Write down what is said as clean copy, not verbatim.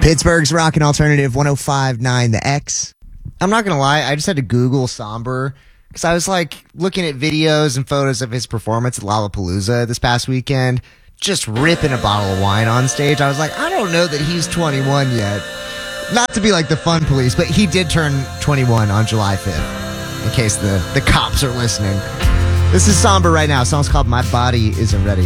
Pittsburgh's Rockin' Alternative 105.9 The X. I'm not going to lie, I just had to Google Somber because I was like looking at videos and photos of his performance at Lollapalooza this past weekend, just ripping a bottle of wine on stage. I was like, I don't know that he's 21 yet. Not to be like the fun police, but he did turn 21 on July 5th, in case the cops are listening. This is Somber right now. The song's called My Body Isn't Ready.